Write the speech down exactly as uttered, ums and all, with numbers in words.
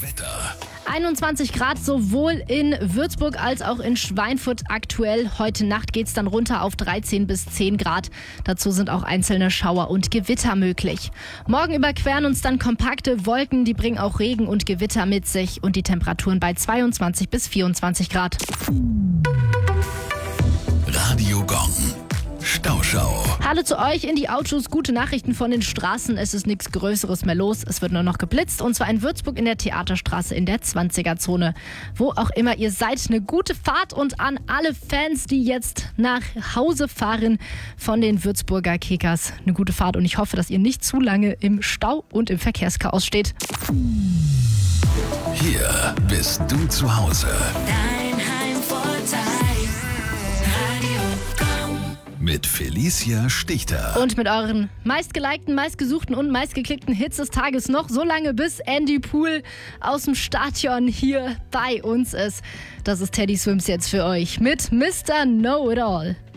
Wetter. einundzwanzig Grad sowohl in Würzburg als auch in Schweinfurt aktuell. Heute Nacht geht es dann runter auf dreizehn bis zehn Grad. Dazu sind auch einzelne Schauer und Gewitter möglich. Morgen überqueren uns dann kompakte Wolken, die bringen auch Regen und Gewitter mit sich und die Temperaturen bei zweiundzwanzig bis vierundzwanzig Grad. Radio Gong. Stauschau. Hallo zu euch in die Autos. Gute Nachrichten von den Straßen. Es ist nichts Größeres mehr los. Es wird nur noch geblitzt. Und zwar in Würzburg in der Theaterstraße in der zwanziger-Zone. Wo auch immer ihr seid, eine gute Fahrt. Und an alle Fans, die jetzt nach Hause fahren von den Würzburger Kickers, eine gute Fahrt. Und ich hoffe, dass ihr nicht zu lange im Stau und im Verkehrschaos steht. Hier bist du zu Hause. Dein Heimvorteil. Radio Gong. Mit Felicia Stichter. Und mit euren meistgelikten, meistgesuchten und meistgeklickten Hits des Tages noch so lange, bis Andy Pool aus dem Stadion hier bei uns ist. Das ist Teddy Swims jetzt für euch mit Mister Know-It-All.